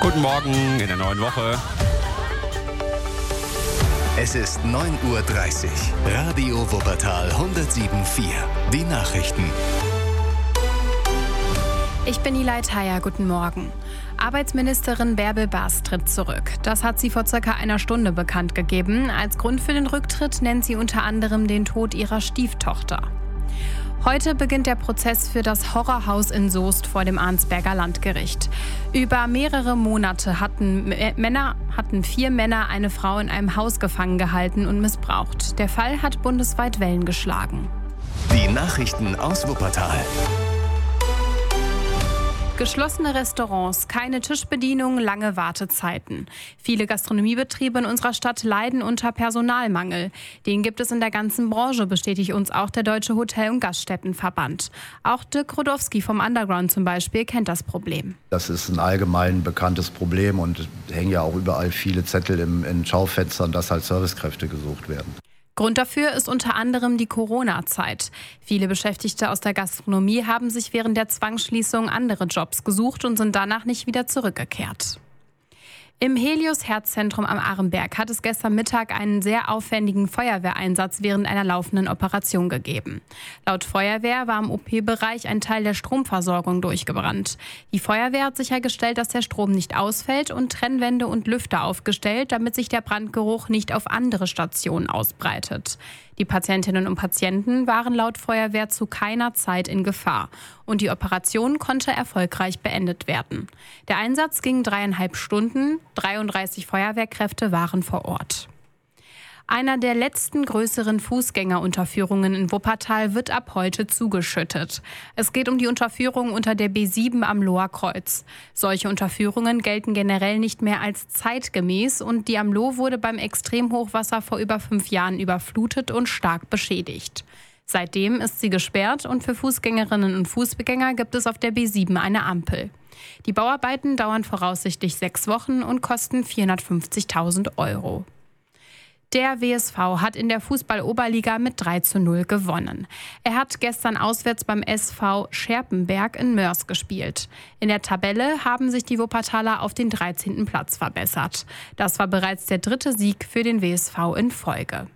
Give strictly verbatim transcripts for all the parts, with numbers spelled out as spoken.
Guten Morgen in der neuen Woche. Es ist neun Uhr dreißig. Radio Wuppertal hundertsieben Komma vier. Die Nachrichten. Ich bin Nilay Thayer, guten Morgen. Arbeitsministerin Bärbel Baas tritt zurück. Das hat sie vor circa einer Stunde bekannt gegeben. Als Grund für den Rücktritt nennt sie unter anderem den Tod ihrer Stieftochter. Heute beginnt der Prozess für das Horrorhaus in Soest vor dem Arnsberger Landgericht. Über mehrere Monate hatten, äh, Männer, hatten vier Männer eine Frau in einem Haus gefangen gehalten und missbraucht. Der Fall hat bundesweit Wellen geschlagen. Die Nachrichten aus Wuppertal. Geschlossene Restaurants, keine Tischbedienung, lange Wartezeiten. Viele Gastronomiebetriebe in unserer Stadt leiden unter Personalmangel. Den gibt es in der ganzen Branche, bestätigt uns auch der Deutsche Hotel- und Gaststättenverband. Auch Dirk Rodowski vom Underground zum Beispiel kennt das Problem. Das ist ein allgemein bekanntes Problem und hängen ja auch überall viele Zettel im, in Schaufenstern, dass halt Servicekräfte gesucht werden. Grund dafür ist unter anderem die Corona-Zeit. Viele Beschäftigte aus der Gastronomie haben sich während der Zwangsschließung andere Jobs gesucht und sind danach nicht wieder zurückgekehrt. Im Helios-Herzzentrum am Arenberg hat es gestern Mittag einen sehr aufwendigen Feuerwehreinsatz während einer laufenden Operation gegeben. Laut Feuerwehr war im O P-Bereich ein Teil der Stromversorgung durchgebrannt. Die Feuerwehr hat sichergestellt, dass der Strom nicht ausfällt und Trennwände und Lüfter aufgestellt, damit sich der Brandgeruch nicht auf andere Stationen ausbreitet. Die Patientinnen und Patienten waren laut Feuerwehr zu keiner Zeit in Gefahr und die Operation konnte erfolgreich beendet werden. Der Einsatz ging dreieinhalb Stunden, dreiunddreißig Feuerwehrkräfte waren vor Ort. Einer der letzten größeren Fußgängerunterführungen in Wuppertal wird ab heute zugeschüttet. Es geht um die Unterführung unter der B sieben am Loher Kreuz. Solche Unterführungen gelten generell nicht mehr als zeitgemäß und die am Loh wurde beim Extremhochwasser vor über fünf Jahren überflutet und stark beschädigt. Seitdem ist sie gesperrt und für Fußgängerinnen und Fußgänger gibt es auf der B sieben eine Ampel. Die Bauarbeiten dauern voraussichtlich sechs Wochen und kosten vierhundertfünfzigtausend Euro. Der W S V hat in der Fußball-Oberliga mit drei zu null gewonnen. Er hat gestern auswärts beim S V Scherpenberg in Mörs gespielt. In der Tabelle haben sich die Wuppertaler auf den dreizehnten Platz verbessert. Das war bereits der dritte Sieg für den W S V in Folge.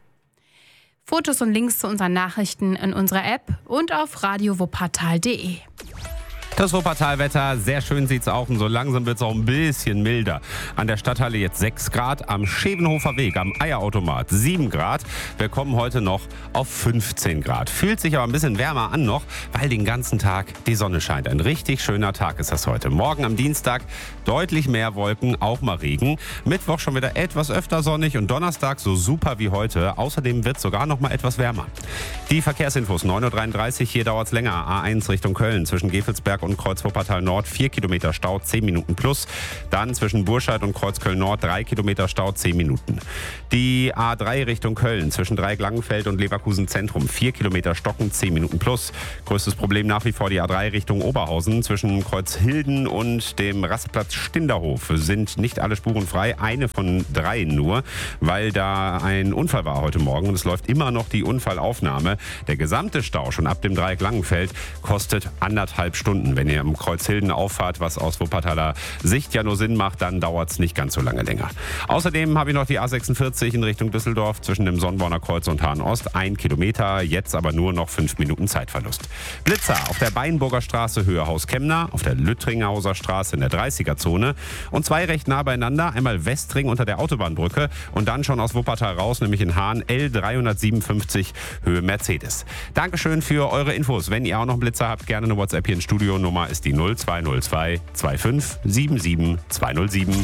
Fotos und Links zu unseren Nachrichten in unserer App und auf radio wuppertal punkt de. Das Wuppertalwetter, sehr schön sieht's auch und so langsam wird's auch ein bisschen milder. An der Stadthalle jetzt sechs Grad, am Schevenhofer Weg, am Eierautomat sieben Grad. Wir kommen heute noch auf fünfzehn Grad. Fühlt sich aber ein bisschen wärmer an noch, weil den ganzen Tag die Sonne scheint. Ein richtig schöner Tag ist das heute. Morgen am Dienstag deutlich mehr Wolken, auch mal Regen. Mittwoch schon wieder etwas öfter sonnig und Donnerstag so super wie heute. Außerdem wird's sogar noch mal etwas wärmer. Die Verkehrsinfos, neun Uhr dreiunddreißig, hier dauert's länger. A eins Richtung Köln zwischen Gevelsberg und Kreuz Wuppertal Nord, vier Kilometer Stau, zehn Minuten plus. Dann zwischen Burscheid und Kreuzköln Nord, drei Kilometer Stau, zehn Minuten. Die A drei Richtung Köln zwischen Dreieck-Langenfeld und Leverkusen Zentrum, vier Kilometer Stocken, zehn Minuten plus. Größtes Problem nach wie vor die A drei Richtung Oberhausen zwischen Kreuzhilden und dem Rastplatz Stinderhof. Sind nicht alle Spuren frei, eine von drei nur, weil da ein Unfall war heute Morgen und es läuft immer noch die Unfallaufnahme. Der gesamte Stau schon ab dem Dreieck-Langenfeld kostet anderthalb Stunden. Wenn ihr am Kreuzhilden auffahrt, was aus Wuppertaler Sicht ja nur Sinn macht, dann dauert es nicht ganz so lange länger. Außerdem habe ich noch die A sechsundvierzig in Richtung Düsseldorf zwischen dem Sonnborner Kreuz und Hahn-Ost. Ein Kilometer, jetzt aber nur noch fünf Minuten Zeitverlust. Blitzer auf der Beinburger Straße Höhe Haus Kemner, auf der Lüttringhauser Straße in der dreißiger-Zone und zwei recht nah beieinander, einmal Westring unter der Autobahnbrücke und dann schon aus Wuppertal raus, nämlich in Hahn L dreihundertsiebenundfünfzig Höhe Mercedes. Dankeschön für eure Infos. Wenn ihr auch noch einen Blitzer habt, gerne eine WhatsApp hier ins Studio. Nummer ist die null zwei null zwei zwei fünf sieben sieben zwei null sieben.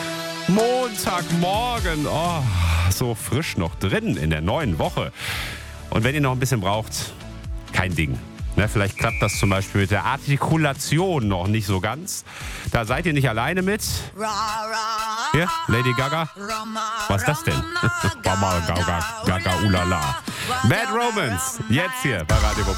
Montagmorgen, oh, so frisch noch drin in der neuen Woche. Und wenn ihr noch ein bisschen braucht, kein Ding. Ne, vielleicht klappt das zum Beispiel mit der Artikulation noch nicht so ganz. Da seid ihr nicht alleine mit. Hier, Lady Gaga. Was ist das denn? Gaga, Gaga, Gaga, ulala. Bad Romance, jetzt hier bei Radio Wuppertal.